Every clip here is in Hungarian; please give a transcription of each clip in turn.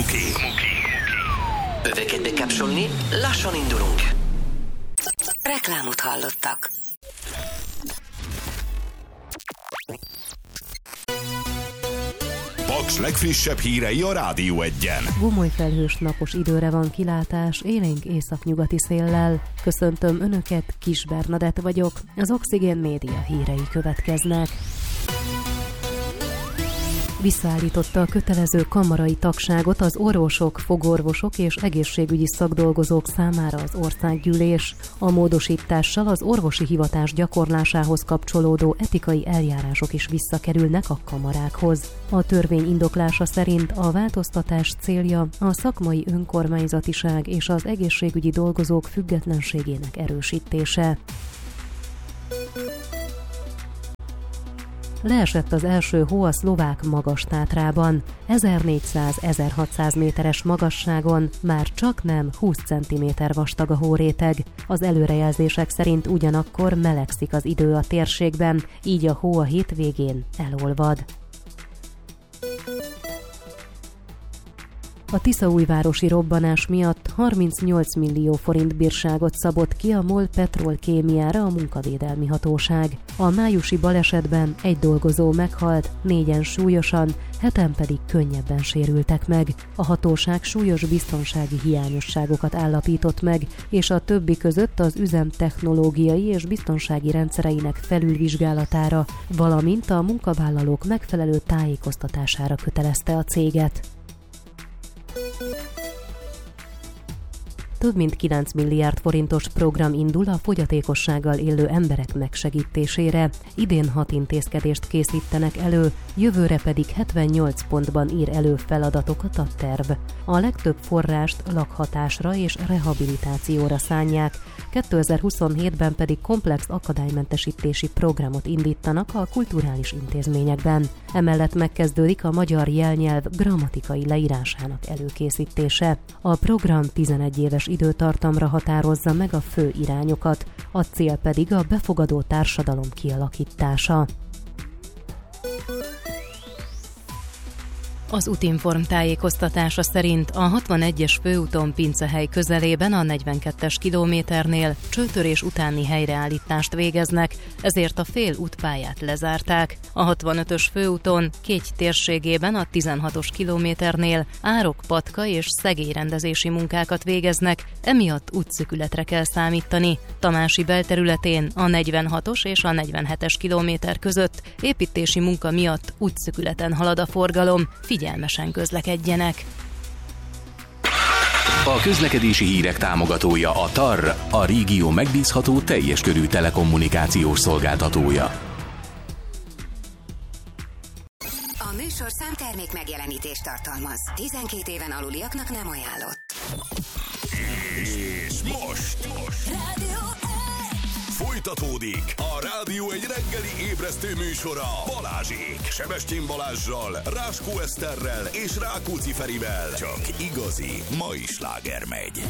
Muki. Öveket bekapcsolni, lassan indulunk. Reklámot hallottak. Paks legfrissebb hírei a Rádió 1-en. Gomolyfelhős napos időre van kilátás, élénk északnyugati széllel. Köszöntöm Önöket, Kis Bernadett vagyok. Az Oxigén Média hírei következnek. Visszaállította a kötelező kamarai tagságot az orvosok, fogorvosok és egészségügyi szakdolgozók számára az országgyűlés. A módosítással az orvosi hivatás gyakorlásához kapcsolódó etikai eljárások is visszakerülnek a kamarákhoz. A törvény indoklása szerint a változtatás célja a szakmai önkormányzatiság és az egészségügyi dolgozók függetlenségének erősítése. Leesett az első hó a szlovák Magas-Tátrában. 1400-1600 méteres magasságon már csak nem 20 cm vastag a hóréteg. Az előrejelzések szerint ugyanakkor melegszik az idő a térségben, így a hó a hétvégén elolvad. A tiszaújvárosi robbanás miatt 38 millió forint bírságot szabott ki a MOL Petrolkémiára a munkavédelmi hatóság. A májusi balesetben egy dolgozó meghalt, 4-en súlyosan, 7-en pedig könnyebben sérültek meg. A hatóság súlyos biztonsági hiányosságokat állapított meg, és a többi között az üzem technológiai és biztonsági rendszereinek felülvizsgálatára, valamint a munkavállalók megfelelő tájékoztatására kötelezte a céget. Több mint 9 milliárd forintos program indul a fogyatékossággal élő emberek megsegítésére. Idén 6 intézkedést készítenek elő, jövőre pedig 78 pontban ír elő feladatokat a terv. A legtöbb forrást lakhatásra és rehabilitációra szánják, 2027-ben pedig komplex akadálymentesítési programot indítanak a kulturális intézményekben. Emellett megkezdődik a magyar jelnyelv grammatikai leírásának előkészítése. A program 11 éves időtartamra határozza meg a fő irányokat, a cél pedig a befogadó társadalom kialakítása. Az Utinform tájékoztatása szerint a 61-es főúton Pincehely közelében a 42-es kilométernél csőtörés utáni helyreállítást végeznek, ezért a fél útpályát lezárták. A 65-ös főúton Kégy térségében a 16-os kilométernél árok, patka és szegélyrendezési munkákat végeznek, emiatt útszűkületre kell számítani. Tamási belterületén a 46-os és a 47-es kilométer között építési munka miatt útszűkületen halad a forgalom, figyelmesen közlekedjenek. A közlekedési hírek támogatója a TAR, a régió megbízható teljes körű telekommunikációs szolgáltatója. A műsor számtermék megjelenítést tartalmaz. 12 éven aluliaknak nem ajánlott. És most folytatódik a Rádió egy reggeli ébresztő műsora Balázsék. Sebestyén Balázssal, Ráskó Eszterrel és Rákóczi Ferivel. Csak igazi mai sláger megy.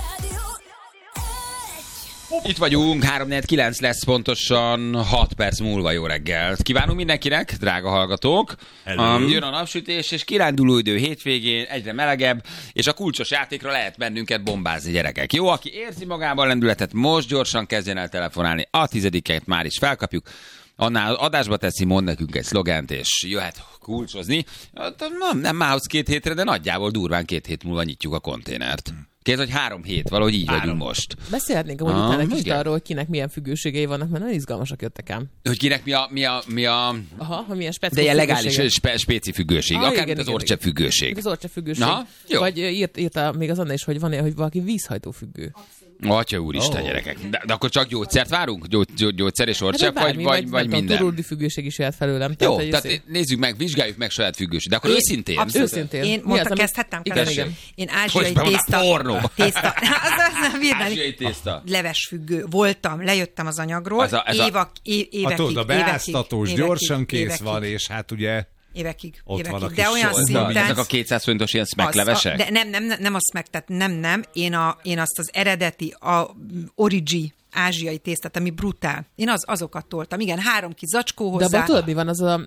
Itt vagyunk, 3-4-9 lesz pontosan 6 perc múlva. Jó reggelt kívánunk mindenkinek, drága hallgatók. Jön a napsütés, és kiránduló idő hétvégén, egyre melegebb, és a kulcsos játékra lehet bennünket bombázni, gyerekek. Jó, aki érzi magában lendületet, most gyorsan kezdjen el telefonálni. A 10-et már is felkapjuk. Annál adásba teszi, mond nekünk egy szlogent, és jöhet kulcsozni. Nem mához 2 hétre, de nagyjából durván 2 hét múlva nyitjuk a konténert. Kész, hogy 3 hét, valahogy így vagyunk most. Beszélhetnénk amúgy utána kicsit arról, hogy kinek milyen függőségei vannak, mert nagyon izgalmasak jöttek ám. Hogy kinek mi a... Aha, hogy milyen de ilyen legális spéci függőség. Akár igen, az orcsepp függőség. Az orcsepp függőség. Aha, jó. Vagy írta még az Anna is, hogy van hogy valaki vízhajtó függő. Atya úristen, gyerekek. De akkor csak gyógyszert várunk? Gyógyszer és orcsepp, vagy minden? A turuldi függőség is jöhet felőlem. Jó, tehát nézzük meg, vizsgáljuk meg saját függőség. De akkor őszintén. Őszintén. Én mondta, kezdhettem? Igen. Én ázsiai tészta. Ázsiai tészta. Leves függő voltam, lejöttem az anyagról. Évekig. A beáztatós gyorsan kész van, és hát ugye... Évekig. De olyan szinten... Ezek a 200 forintos ilyen smacklevesek? De nem a smack, tehát nem. Én azt az eredeti, a origi ázsiai tésztát, ami brutál. Én azokat toltam. Igen, 3 kis zacskó hozzá. De abban tudod, mi van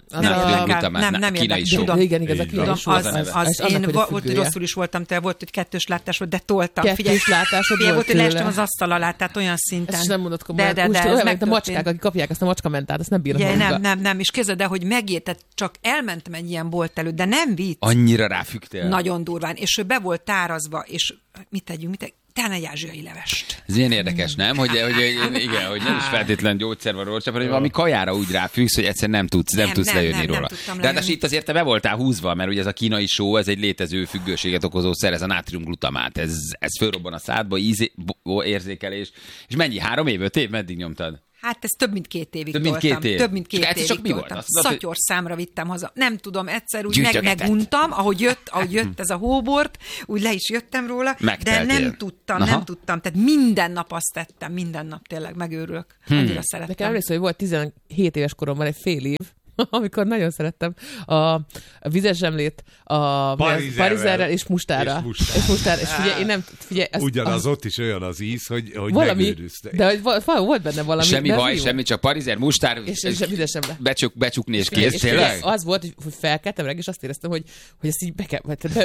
nem kínai só. Igen, ez a kínai só. Én volt, hogy rosszul is voltam, te volt, hogy 2-ös látás volt, de toltam. Kettős látásod volt volt, hogy leestem az asztal alá, tehát olyan szinten. Ezt nem mondod komolyan. De olyan, mint a macskák, akik kapják ezt a macskamentát, ezt nem bírnak. Nem, és képzeld el, hogy megérted, csak elmentem egy ilyen bolt előtt, de nem vicc. Annyira ráfügtél. Nagyon durván, és ő be volt tárazva, és mit tegyünk, talán egy ázsiai levest. Ez ilyen érdekes, nem? Hogy nem is feltétlen gyógyszer van róla, hanem valami kajára úgy ráfüggsz, hogy egyszer nem tudsz lejönni róla. De hát itt azért te be voltál húzva, mert ugye ez a kínai só, ez egy létező függőséget okozó szer, ez a nátriumglutamát. Ez fölrobban a szádba, érzékelés. És mennyi? 3 év, 5 év? Meddig nyomtad? Hát ez több mint 2 évig toltam. Több mint 2 évig toltam. Szatyor számra vittem haza. Nem tudom, egyszer úgy meguntam, ahogy jött ez a hóbort, úgy le is jöttem róla, de nem tudtam. Tehát minden nap azt tettem, minden nap tényleg megőrülök. Annyira szerettem. Nekem emlékszem, hogy volt 17 éves koromban egy fél év, amikor nagyon szerettem a vizes zsemlét, a parizerrel és mustára. És figyelj, ugyanaz ott is olyan az íz, hogy megőrülsz. De volt benne valami. Semmi baj, semmi, csak parizer, mustár, és vizes zsemle. Becsukni és kész, tényleg? Az volt, hogy felkeltem reggel, és azt éreztem, hogy ezt így be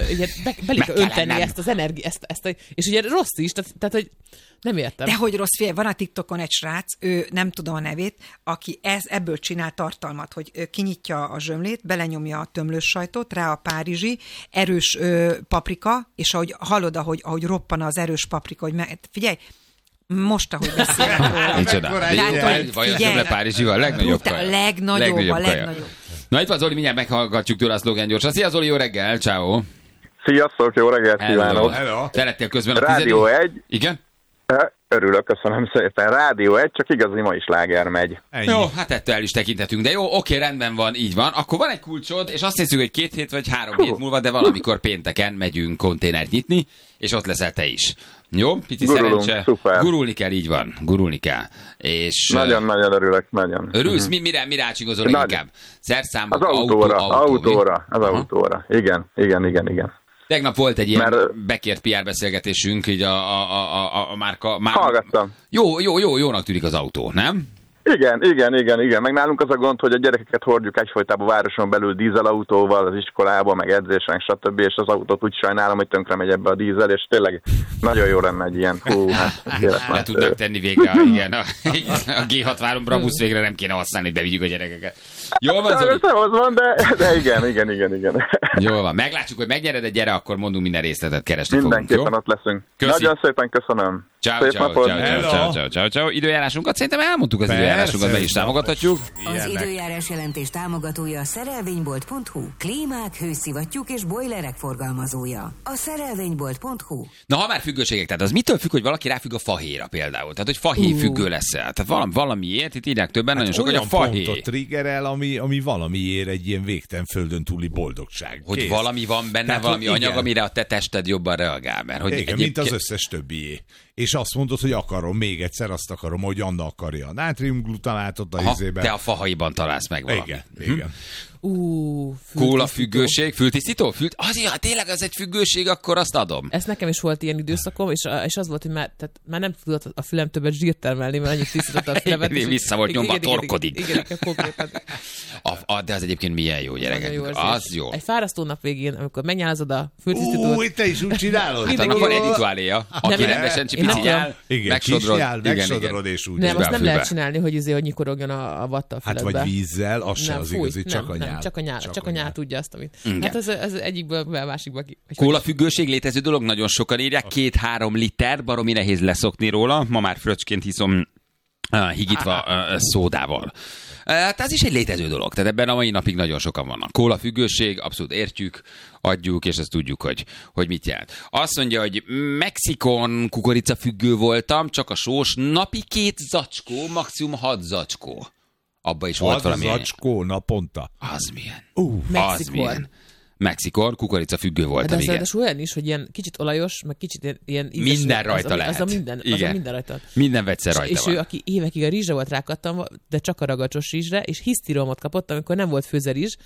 kell önteni ezt az energiát, és ugye rossz is, tehát hogy nem értem. De hogy rossz, figyelj, van a TikTokon egy srác, ő nem tudom a nevét, aki ebből csinál tartalmat, hogy kinyitja a zsömlét, belenyomja a tömlős sajtot, rá a párizsi, erős paprika, és ahogy hallod, ahogy roppan az erős paprika, hogy figyelj, most, ahogy beszélek róla. Micsoda. Vajon zsömle párizsival? Legnagyobb kaja. Legnagyobb. Na itt van Zoli, mindjárt meghallgatjuk tőle a szlogán gyorsan. Szia Zoli, jó reggel, ciao. Sziasztok, jó reggelt kívánok. Szerettél közben a Rádió 1. Igen? Örülök, köszönöm szépen. Rádió 1, csak igazi mai sláger megy. Ennyi. Jó, hát ettől el is tekintetünk, de jó, oké, rendben van, így van. Akkor van egy kulcsod, és azt hiszük, hogy 2 hét vagy 3 hét múlva, de valamikor pénteken megyünk konténert nyitni, és ott leszel te is. Jó? Pici szerencse. Szuper. Gurulni kell, így van. Gurulni kell. És nagyon örülök, nagyon. Örülsz? Mire ácsigozol inkább? Szerszámok, az autóra. Igen. Tegnap volt egy ilyen bekért PR beszélgetésünk, így a márka... Hallgattam. Jónak tűnik az autó, nem? Igen. Meg nálunk az a gond, hogy a gyerekeket hordjuk egyfolytában városon belül dízelautóval, az iskolába, meg edzésen, stb. És az autót úgy sajnálom, hogy tönkre megy ebbe a dízel, és tényleg nagyon jó lenne egy ilyen. Le tudnak tenni végre, a G63 Brabus végre nem kéne használni, de vigyük a gyerekeket. Jól van, Zoli? De igen. Jól van, meglátjuk, hogy megnyered, de gyere, akkor mondunk minden részletet, keresni fogunk. Mindenképpen ott leszünk. Köszi. Nagyon szépen köszönöm. Ciao. Időjárásunkat szerintem elmondtuk, az időjárásunkat be is támogathatjuk. Az időjárás jelentés támogatója a szerelvénybolt.hu. Klímák, hőszivattyúk és bojlerek forgalmazója. A szerelvénybolt.hu. Na, ha már függőségek, tehát az mitől függ, hogy valaki ráfügg a fahéjra például? Tehát, hogy fahéj függő lesz-e? Tehát valamiért, itt írják többen, nagyon sok, hogy a fahéj. Olyan triggerel, ami valamiért egy ilyen végtelen földön túli boldogság. Hogy valami van benne, tehát, valami anyag, amire a te tested jobban reagál. Mert, hogy igen, mint az összes többié. És azt mondod, hogy akarom még egyszer, azt akarom, hogy Anna akarja a nátriumglutamátot a izében. Te a fahaiban találsz meg valamit. Igen. Kóla függőség, fültisztító? Azért, tényleg az egy függőség, akkor azt adom. Ez nekem is volt ilyen időszakom, és az volt, hogy már nem tudott a fülem többet zsírt termelni, mert annyit tisztított a fülemet. Vissza volt nyomva, torkodik. Igen, konkrétan. De az egyébként milyen jó, gyerekek. Az jó. Egy fárasztó nap végén, amikor megnyálazod a fültisztítót. Te is úgy csinálod? Hát annak van egy rituáléja. Aki rendesen csipiciál, megsodrod és úgy. Nem, azt nem lehet csinálni, hogy nyikorogjon a vatta a füledbe. Hát vagy vízzel, az se az igazi, csak a nyál. Csak a nyál tudja azt, amit. Hát ez egyikből a másikba ki. Kólafüggőség létező dolog, nagyon sokan írják, 2-3 liter, baromi nehéz leszokni róla, ma már fröccsként hiszom higítva szódával. Hát ez is egy létező dolog, tehát ebben a mai napig nagyon sokan vannak. Kólafüggőség, abszolút értjük, adjuk, és ezt tudjuk, hogy mit jelent. Azt mondja, hogy Mexikon kukoricafüggő voltam, csak a sós, napi 2 zacskó, maximum 6 zacskó. Abba is volt valami. 6 zacskó naponta. Az milyen? Az milyen? Mexikon kukoricafüggő voltam, de igen. De olyan is, hogy ilyen kicsit olajos, meg kicsit ilyen ízes. Minden rajta lehet. Az a minden rajta. Minden vegyszer rajta és van. És ő, aki évekig a rizsre volt rákattam, de csak a ragacsos rizsre, és hisztiromot kapott, amikor nem volt főzerizs,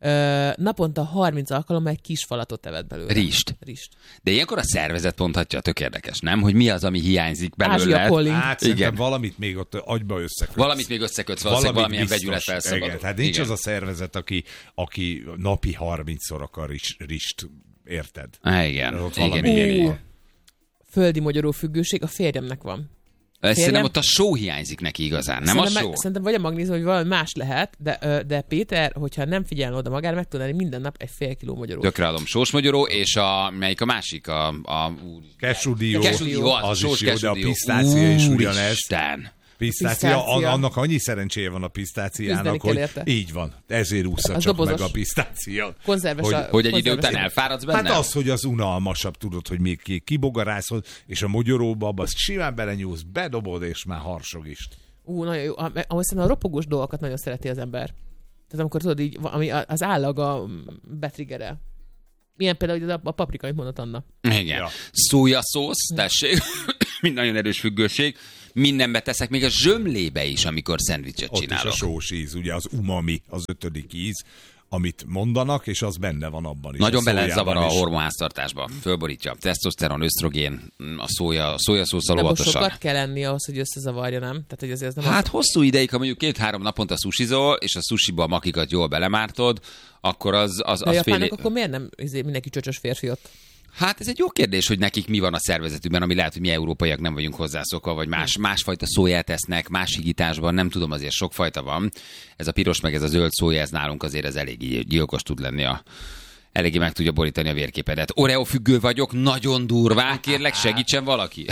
naponta 30 alkalommal egy kis falatot evett belőle. Rist. De ilyenkor a szervezet mondhatja, tök érdekes, nem? Hogy mi az, ami hiányzik belőle. Hát szerintem valamit még ott agyba összekötsz. Valamit még összekötsz, valószínűleg valamilyen vegyület felszabadul. Hát nincs az a szervezet, aki napi 30-szor akar rist, érted? Igen. Földi magyaró függőség a férjemnek van. Szerintem ott a só hiányzik neki igazán, nem a só? Szerintem vagy a magnézium, vagy valami más lehet, de Péter, hogyha nem figyelne oda magára, meg tudná minden nap egy fél kiló magyarót. Tökre adom. Sós magyaró, és melyik a másik? Kesudió. Az is jó, de a pisztácia is ugyanez. Isten. Pisztácia, annak annyi szerencséje van a pisztáciának, hogy így van. Ezért ússza csak dobozos. Meg a pisztácia. Hogy egy idő után elfáradsz benne? Hát az, hogy az unalmasabb, tudod, hogy még kibogarászod, és a magyaróba abba simán belenyúlsz, bedobod, és már harsog is. Nagyon jó. Ahogy szerintem a ropogós dolgokat nagyon szereti az ember. Tehát amikor tudod így, ami az állag a betriggerel. Milyen például a paprika, amit mondott Anna. Igen. Ja. Szójaszósz, tessék. Mind nagyon erős függőség. Mindenbe teszek, még a zsömlébe is, amikor szendvicset csinálok. Ott is a sós íz, ugye az umami, az 5. íz, amit mondanak, és az benne van abban is. Nagyon belezavar a hormonháztartásba. Fölborítja. Tesztoszteron, ösztrogén, a szójaszószal óvatosan. Sokat kell enni ahhoz, hogy összezavarja, nem? Tehát, hogy azért nem hát hosszú ideig, ha mondjuk 2-3 naponta sushizol, és a sushiba a makikat jól belemártod, akkor az a japánok akkor miért nem mindenki csöcsös férfi ott? Hát ez egy jó kérdés, hogy nekik mi van a szervezetükben, ami lehet, hogy mi európaiak nem vagyunk hozzászokva, vagy másfajta szóját esznek, más higításban, nem tudom, azért sokfajta van. Ez a piros meg ez a zöld szója, ez nálunk azért ez eléggé gyilkos tud lenni eléggé meg tudja borítani a vérképedet. Oreo függő vagyok, nagyon durván, kérlek, segítsen valaki.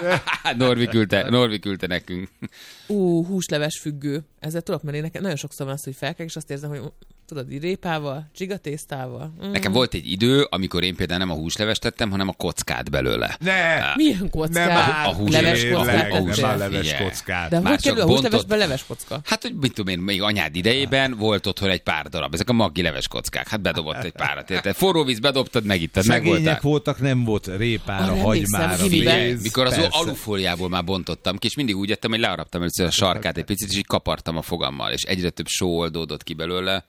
Norvi küldte nekünk. Húsleves függő. Ezzel tudok menni, nekem nagyon sokszor van az, hogy felkelek, és azt érzem, hogy tudod, így répával, csigatésztával. Nekem volt egy idő, amikor én például nem a húslevest tettem, hanem a kockát belőle. Milyen kockát? A leves kockát. De hogy kerül a húslevesben leves kocka? Hát, hogy mit tudom én, még anyád idejében volt otthon egy pár darab. Ezek a maggi leves kockák. Hát bedobott egy párat. Érted? Forró víz bedobtad, megittad, megvoltál. Voltak, nem volt répára, hagymára. Mikor az alufóliából már bontottam ki, és mindig úgy ettem, hogy learaptam először a sarkát egy picit, és így kapartam a fogammal, és egyre több só oldódott ki belőle.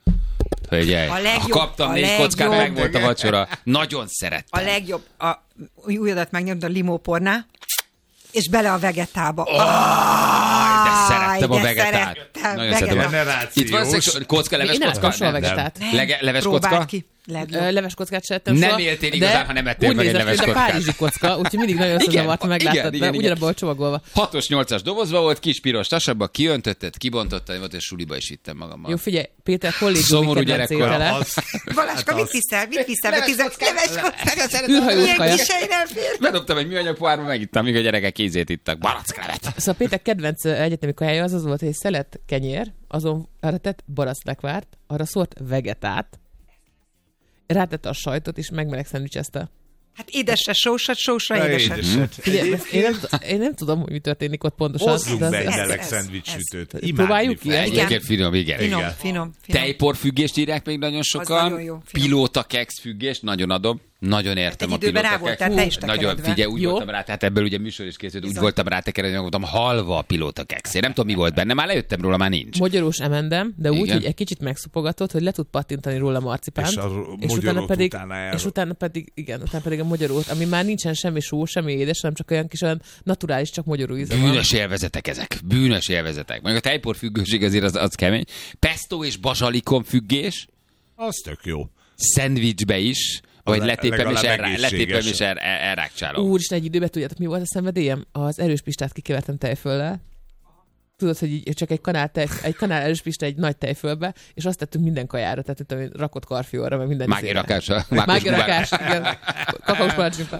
Kaptam 4 kockát, meg volt a vacsora. Nagyon szerettem. A legjobb, újadat megnyomd a limóporná, és bele a vegetába. De szerettem a vegetát. Nagyon szerettem. Itt van kocka, leves kocka? Leves kocka? Leves kockát se ettem nem éltél igazán, ha nem ettél meg egy leves kockát. De párizsi kocka, úgyhogy mindig nagyon összezavart, meglátod, de ugyanabban a csomagolva. 6-os, 8-as dobozba volt, kis piros tasabba, kiöntötted, kibontottad, volt, és suliba is vittem magammal. Jó, figyelj, Péter kollégiumi kedvenc étele. Baláska, mit viszel be 10 leves kockát? Űrhajós kaja. Bedobtam egy műanyag pohárba, megittam, míg a gyerekek kézét ittak. Baracklevet. Szóval Péter kedvenc egyetemi kajája az volt, hogy egy szelet kenyér, azon arra tett baracklevárt, arra szórt vegetát, rátette a sajtot, és megmeleg szendvicsezte. Hát édesre sósra édeset. Én nem tudom, hogy mi történik ott pontosan. Hozzunk be egy meleg szendvicssütőt. Próbáljuk ki? Egyébként finom. Tejporfüggést írják még nagyon sokan. Nagyon pilóta keksz függést, nagyon adom. Nagyon értem a pilóta keksz. Nagyon, figyelj, úgy voltam rá, tehát ebből ugye műsor is készült, úgy voltam rá tekeredni, voltam halva a pilóta keksz. Én nem tudom, mi volt benne, már lejöttem róla, már nincs. Magyarós emendem, de úgy, hogy egy kicsit megszupogatott, hogy le tud pattintani róla marcipánt. És utána pedig a magyarót, ami már nincsen semmi só, semmi édes, hanem csak olyan kis olyan naturális, csak magyaró íze van. Bűnös élvezetek ezek. Bűnös élvezetek. Meg a tejporfüggőség azért az kemény. Pesto és bazsalikom függés. Az tök jó. Szendvicsbe is. Vagy letépem és elrákcsálom. Úristen, egy időben tudjátok, mi volt a szenvedélyem? Az erős pistát kikevertem tejföllel. Tudod, hogy csak egy kanál erős pista egy nagy tejfölbe, és azt tettünk minden kajára, tehát rakott karfióra, meg minden. Mágirakás. Igen. Kakaós palacsinta.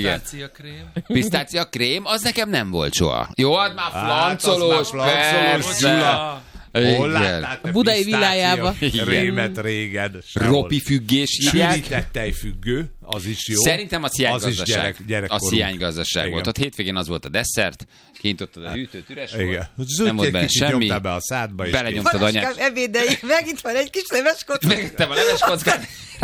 Pisztácia krém, az nekem nem volt soha. Jó, ad már flancolós, persze. Hol láttál a budai villájába. Rémet régen. Ropi függés hívják. Sűrített tejfüggő, Az is jó. Szerintem az hiánygazdaság. Az hiánygazdaság volt. Ott hétvégén az volt a desszert, kinyitottad a hűtőt, üres volt. Nem volt benne semmi. Be a szádba is. Belenyomtad anyát. Ebédeig, megint van egy kis leveskocka. Megittem a leveskockát.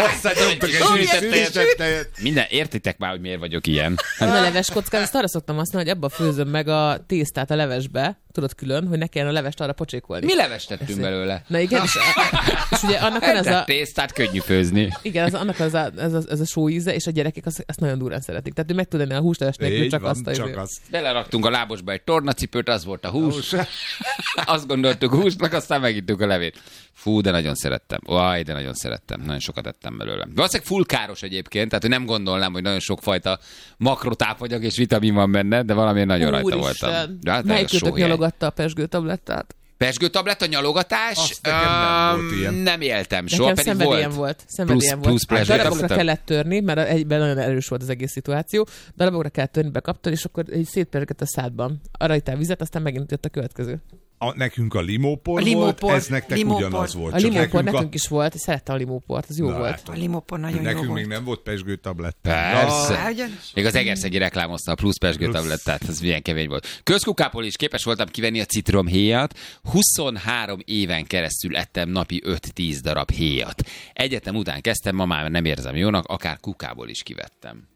Minden, értitek már, hogy miért vagyok ilyen. A leveskockát, azt arra szoktam használni, hogy abba főzöm meg a tésztát a levesbe, tudod külön, hogy ne kelljen a levest arra pocsékolni. Mi levest tettünk belőle? Na igen, és ugye annak van ez a... tésztát könnyű főzni. Igen, annak ez a só íze, és a gyerekek azt nagyon durán szeretik. Tehát ő meg tud enni a húslevest nélkül, csak azt a Beleraktunk a lábosba egy tornacipőt, az volt a hús. Azt gondoltuk húsnak, aztán megittük a levét. Fú, de nagyon szerettem. De nagyon szerettem. Nagyon sokat ettem belőle. Valószínűleg full káros egyébként, tehát nem gondolnám, hogy nagyon sokfajta makrotápanyag és vitamin van benne, de valamiért nagyon rajta voltam. Melyikőtök nyalogatta a pezsgőtablett? Pezsgőtabletta, nyalogatás? Nem éltem soha, nekem pedig szenvedélyem volt. Plusz darabokra kellett törni, mert egyben nagyon erős volt az egész szituáció. Darabokra kellett törni, bekaptad, és akkor egy szétpezsgett a szádban. Arra ittál vizet, aztán megint jött a következő. Nekünk a limópor volt, ez nektek ugyanaz volt. A limópor nekünk is volt, szerettem a limóport, az jó volt. A limópor nagyon jó volt. Nekünk még nem volt pezsgőtablett. Persze. Még az Egerszegi reklámozta a plusz pezsgőtablettát, ez milyen kemény volt. Közkukából is képes voltam kivenni a citromhéjat. 23 éven keresztül ettem napi 5-10 darab héjat. Egyetem után kezdtem, ma már nem érzem jónak, akár kukából is kivettem.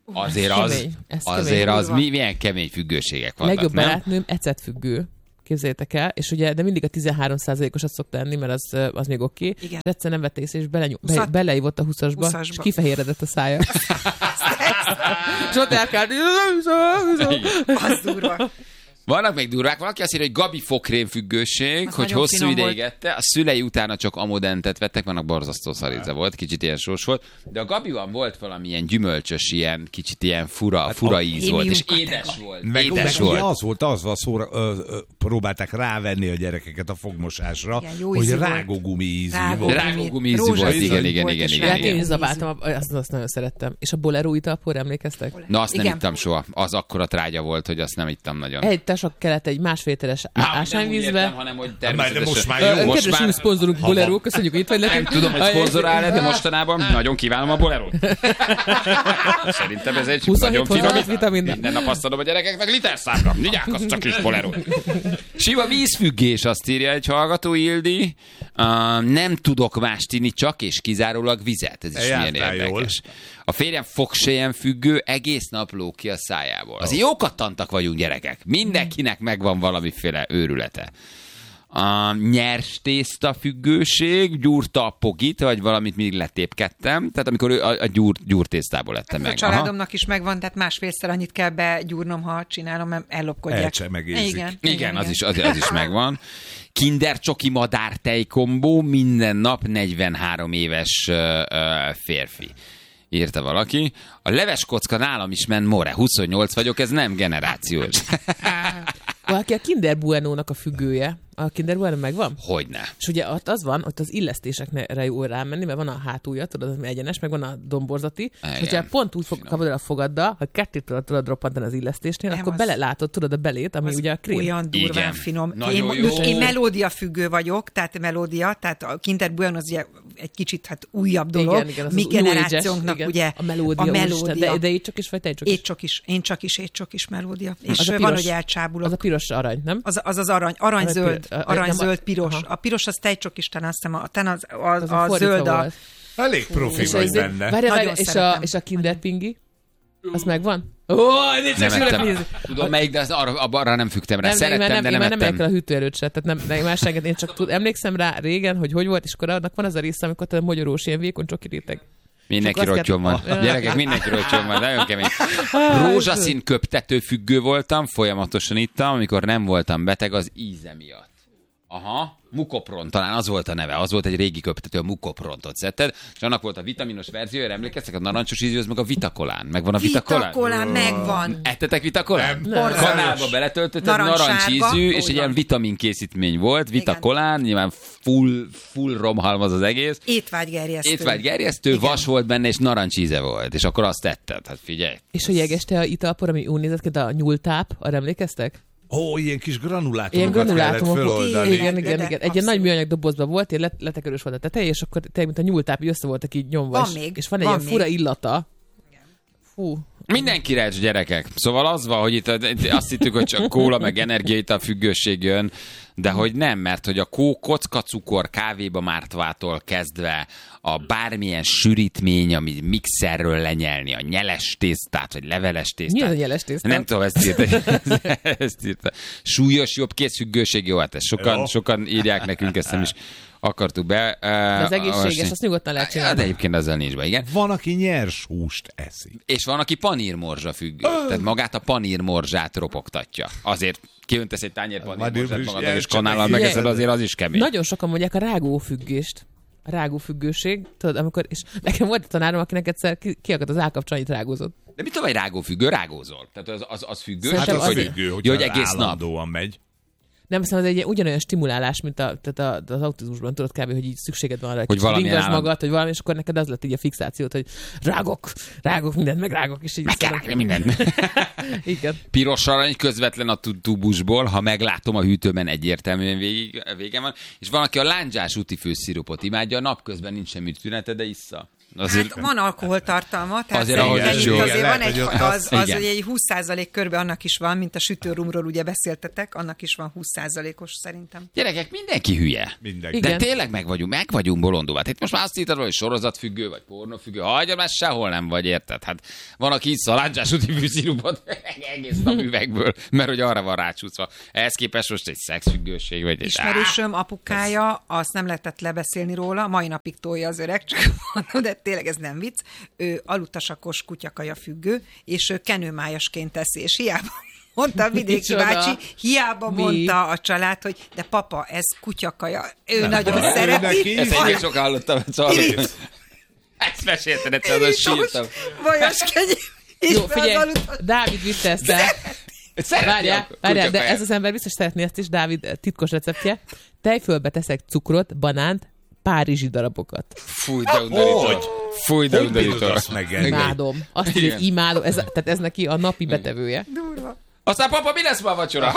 Azért az milyen kemény függőségek vannak, legjobb barátnőm ecetfüggő. Képzeljétek el, és ugye, de mindig a 13%-osat szokta enni, mert az még oké. De egyszer nem vette észre, és beleívott a 20-asba, és kifehéredett a szája. És ott elkárt. Az durva. Vannak még durvák, valaki azt írja, hogy Gabi fokrém függőség, hogy hosszú ideig ette, a szülei utána csak amodentet vettek, vannak borzasztó szaríze volt, kicsit ilyen sós volt, de a Gabiban volt valamilyen gyümölcsös, ilyen kicsit ilyen fura íz volt, és édes volt. Édes volt. Próbálták rávenni a gyerekeket a fogmosásra, hogy rágógumi ízű volt. Rágógumi ízű volt, igen. Én is zabáltam, azt nagyon szerettem. És a bolero italpor, emlékeztek? Na, azt nem ittam soha. Az akkora trágya volt, hogy azt nem ittam nagyon. Sok kellett egy másfél literes ásványvízbe. Hanem, hogy természetesen. Most már jó. Kedves új szponzorunk Bolero, köszönjük, hogy itt vagy nekünk. Tudom, hogy szponzorál, de mostanában nagyon kívánom a Bolerót. Szerintem ez egy nagyon finom. Minden nap azt adom a gyerekeknek literszámra. Vigyák azt csak is Bolerót. Sima vízfüggés, azt írja egy hallgató, Ildi. Nem tudok mást inni, csak és kizárólag vizet. Ez is milyen érdekes. A férjem fogselyen függő, egész nap lóg ki a szájából. Azért jókat tantak vagyunk, gyerekek. Mindenkinek megvan valamiféle őrülete. A nyers tészta függőség, gyúrta a pogit, vagy valamit mindig letépkedtem. Tehát amikor a gyúrtésztából lettem meg. A családomnak is megvan, tehát másfélszer annyit kell begyúrnom, ha csinálom, mert ellopkodják. Igen, az is megvan. Kinder csoki madár tejkombó, minden nap 43 éves férfi. Írta valaki. A leveskocka nálam is ment more. 28 vagyok, ez nem generációs. Valaki a Kinder Bueno-nak a függője. A Kinder Bueno megvan? Hogyne. És ugye ott az van, ott az illesztésekre jó rámenni, mert van a hátulja, tudod, az egyenes, meg van a domborzati. És hogyha pont úgy kapod el a fogaddal, ha ketté tudod roppantani az illesztésnél, nem, akkor belelátod, tudod a belét, ami ugye a krém. Olyan durván finom. Én melódia függő vagyok, tehát melódia, tehát a Kinder Bueno az ugye egy kicsit újabb dolog. Igen, mi generációnknak ugye a melódia. De étcsokis vagy tejcsokis? Én csak is melódia. És van, hogy elcsábulok. Az a piros arany, nem? Az arany, aranyzöld, piros. A piros az tejcsokis, azt hiszem, a zöld a... Elég profi vagy benne. És a Kinder Pingi? Az megvan? Nem ettem. Tudom melyik, de arra nem fügtem rá. Szerettem, de nem ettem. Nem a hűtőerőt se, tehát nem másságot. Én csak emlékszem rá régen, hogy volt, és akkor annak van az a része, amikor a magyarós ilyen vékony csoki réteg. Mindenki rottyon van. Gyerekek, mindenki rottyon van. Nagyon kemény. Rózsaszín köptető függő voltam, folyamatosan ittam, amikor nem voltam beteg az íze miatt. Aha, Mukopron, talán az volt a neve, az volt egy régi köptető, a Mukoprontot szedted, és annak volt a vitaminos verziója, emlékeztek, a narancsos ízű, az meg a Vitakolán. Megvan a Vitakolán? Vitakolán megvan. Ettetek Vitakolán? Kanálba beletöltötted, narancsízű, és egy ilyen vitaminkészítmény volt, Vitakolán, nyilván full romhalmaz az egész. Étvágygerjesztő, vas volt benne, és narancsíze volt, és akkor azt tetted, hát figyelj. És a jegeste a italpor, ami úgy nézett ki, a nyúltáp, arra emlékeztek? Ilyen kis granulátumokat kellett föloldani. Igen. Egy ilyen nagy műanyag dobozban volt, ilyen letekörös volt a teteje, és akkor tényleg, mint a nyúltáp, össze voltak így nyomva. Van még. És van egy ilyen fura illata. Mindenki recs, gyerekek. Szóval az van, hogy itt azt hittük, hogy csak kóla, meg energiaital függőség jön, de hogy nem, mert hogy a kockacukor kávéba mártvától kezdve a bármilyen sűrítmény, ami mixerről lenyelni, a nyeles tésztát, vagy leveles tésztát. Mi az a nyeles tésztát? Nem tudom, ezt írta. Súlyos jobb készfüggőség, jó, hát ezt sokan írják nekünk, ezt nem is akartuk be. De az egészséges, azt nyugodtan lehet csinálni. De egyébként ezzel nincs be, igen. Van, aki nyers húst eszik. És van, aki panírmorzsa függő. Tehát magát a panírmorzsát ropogtatja. Azért kiöntesz egy tányér panírmorzsát magadnak, és kanállal megeszed, azért az is kemény. Nagyon sokan mondják a rágófüggést. A rágófüggőség. Tudod, amikor, és nekem volt a tanárom, akinek egyszer kiakadt az állkapcsa, annyit rágózott. De mit tudom, hogy rágófüggő? Rágózol. Tehát az függő. Hát az függő, hogy egész állandóan megy. Nem hiszem, ez egy ugyanolyan stimulálás, mint az autizmusban, tudod kb., hogy így szükséged van arra, hogy ringasd magad, hogy valami, és akkor neked az lett így a fixációt, hogy rágok mindent, meg rágok, és így meg mindent. Igen. Piros arany közvetlen a tubusból, ha meglátom a hűtőben, egyértelműen vége van. És van, aki a lándzsás útifőszirupot imádja, a napközben nincs semmi tünete, de issza. Azért... Hát van alkoholtartalma, tehát azért van egy 20% körbe annak is van, mint a sütőrumról ugye beszéltetek, annak is van 20%-os szerintem. Gyerekek, mindenki hülye. Mindenki. De tényleg meg vagyunk bolondulva. Hát itt most már azt hittad, hogy sorozatfüggő, vagy pornofüggő, hagyja, már sehol nem vagy, érted? Hát van, aki issza a lándzsás útifűszirupot egész nap üvegből, mert hogy arra van rácsúszva. Ehhez képest most egy szexfüggőség, vagy egy... Ismerősöm apukája, azt nem lehetett lebeszélni róla, mai napig tolja az öreg, csak mondom, de tényleg ez nem vicc, ő alutasakos kutyakaja függő, és ő kenőmájasként teszi, és hiába mondta a vidéki bácsi, hiába mondta a család, hogy de papa, ez kutyakaja, ő nagyon szereti. Ezt egyébként sok hallottam, ezt mesélted, egyszer az sírtam. Vajas kenyér. Jó, figyelj, Dávid vitte ezt el. Várjál, de ez az ember biztos szeretné ezt is, Dávid titkos receptje. Tejfölbe teszek cukrot, banánt, párizsi darabokat. Fúj, de undorító. Fúj, de undorító. Imádom. Azt írja, hogy imádom. Tehát ez neki a napi betevője. Durva. Aztán papa, mi lesz ma a vacsora?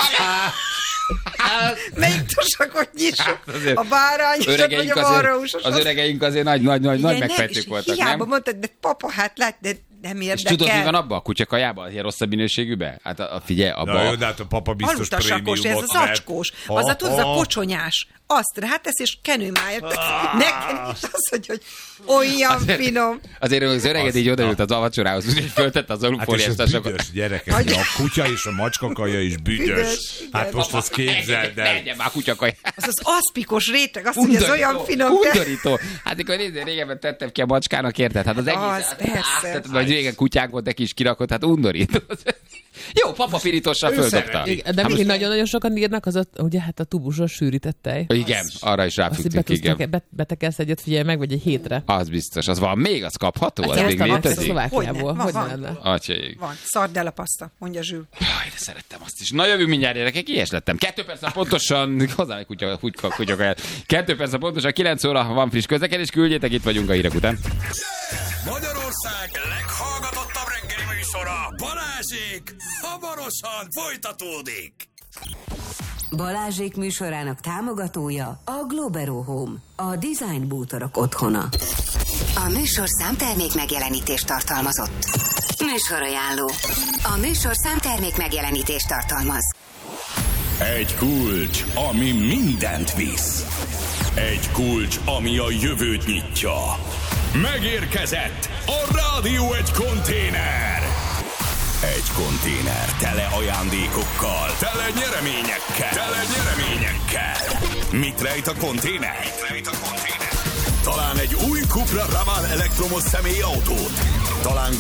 Melyik tosakot nyissuk? A bárányosat, vagy a marhaúsosat? Az öregeink azért nagy megfejtők voltak, nem? Hiába mondtad, de papa, hát lát, de nem érdekel. És tudod, mi van abban a kutyakajában? Ilyen rosszabb minőségűben? Hát figyelj, abban... Na jó, de hát a papa biztos prémiumot ez az acskós. Az a tudod, a kocsonyás. Azt rátesz, és kenőmájat. Nekem is az, hogy olyan finom. Azért az öreged így odaült az avacsorához, úgyhogy föltette az alufóliás tasokat. Hát és a gyerekek, a kutya és a macskakaja is büdös. Hát most azt képzeld el. Legyen már kutyakaja. Az az aszpikos réteg, azt mondja, az olyan finom. Undorító. Hát akkor régebben tettem ki a macskának, érted? Hát az egész. Persze. Vagy régen kutyánk volt, neki is kirakott, hát undorító. Jó, papa pirítosra földobta. De még nagyon-nagyon sokan írnak, az ugye hát a tubusos sűrített tej. Igen, arra is ráfüggtünk, igen. Betekelsz egyet, figyelj meg, vagy egy hétre. Az biztos, az van még, az kapható, az még létezik. Szlovákiából, hogy lenne? Van, szardella paszta, mondja Zsül. Jaj, de szerettem azt is. Na jövünk mindjárt, gyerekek, ilyes lettem. 2 perc pontosan, hozzám egy kutyakaját. 2 perc pontosan, 9 óra van friss közlekedés, küldjétek, itt vagyunk a hírek után. Magyarország leghallgatottabb reggeli műsora, Balázsék, hamarosan folytatódik. Balázsék műsorának támogatója a Globero Home, a design bútorok otthona. A műsorszám termék megjelenítést tartalmazott. Műsorajánló. A műsorszám termék megjelenítést tartalmaz. Egy kulcs, ami mindent visz. Egy kulcs, ami a jövőt nyitja. Megérkezett a Rádió egy konténer. Egy konténer tele ajándékokkal, tele nyereményekkel. Mit rejt a konténer? Talán egy új Cupra Ravan elektromos személyautót. Talán